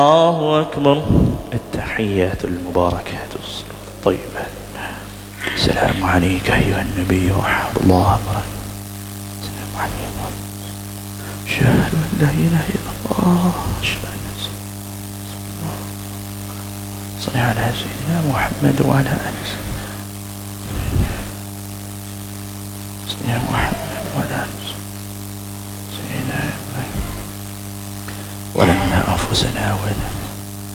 الله أكبر. التحيات المباركات الطيبة. السلام عليك أيها النبي ورحمة الله وبركاته. السلام عليكم. أشهد أن لا إله إلا الله. صل على سيدنا محمد وعلى آله سيدنا محمد وعلى آله سيدنا ولنا أنفسنا